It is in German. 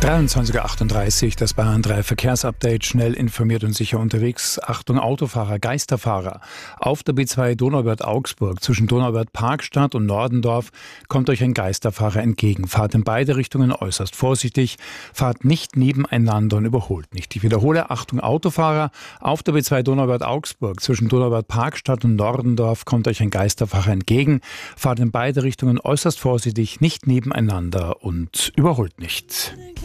23:38 Uhr, das Bayern 3 Verkehrsupdate, schnell informiert und sicher unterwegs. Achtung Autofahrer, Geisterfahrer. Auf der B2 Donauwörth-Augsburg zwischen Donauwörth-Parkstadt und Nordendorf kommt euch ein Geisterfahrer entgegen. Fahrt in beide Richtungen äußerst vorsichtig, fahrt nicht nebeneinander und überholt nicht. Ich wiederhole, Achtung Autofahrer, auf der B2 Donauwörth-Augsburg zwischen Donauwörth-Parkstadt und Nordendorf kommt euch ein Geisterfahrer entgegen. Fahrt in beide Richtungen äußerst vorsichtig, nicht nebeneinander und überholt nicht.